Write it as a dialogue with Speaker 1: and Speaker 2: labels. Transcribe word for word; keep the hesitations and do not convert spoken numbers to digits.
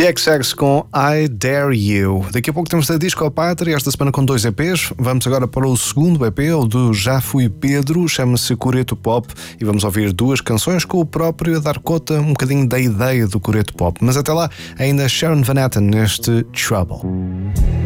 Speaker 1: The X X com I Dare You. Daqui a pouco temos a Disco Pátria, esta semana com dois E Ps. Vamos agora para o segundo E P, o do Já Fui Pedro, chama-se Coreto Pop, e vamos ouvir duas canções com o próprio a dar conta um bocadinho da ideia do Coreto Pop. Mas até lá, ainda Sharon Van Etten neste Trouble.